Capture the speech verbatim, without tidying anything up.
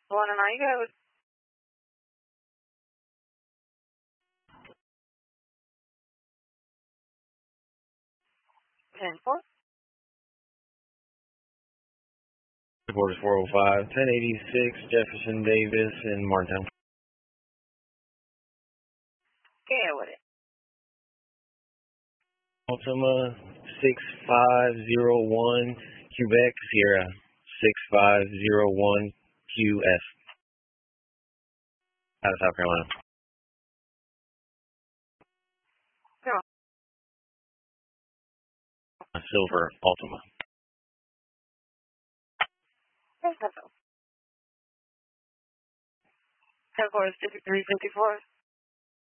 One and I go. Ten four. Headquarters four oh five, ten eighty-six Jefferson Davis in Martintown. Yeah, with it. Ultima six five zero one Quebec Sierra six five zero one Q S. Out of South Carolina. No. Silver Ultima. Yes, that's all. Headquarters fifty-three fifty-four.